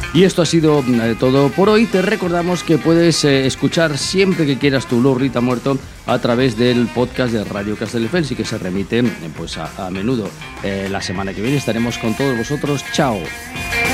Y esto ha sido todo por hoy. Te recordamos que puedes escuchar siempre que quieras tu Blog Rita Muerto a través del podcast de Radio Castelldefels y que se remite pues a menudo. La semana que viene estaremos con todos vosotros. Chao.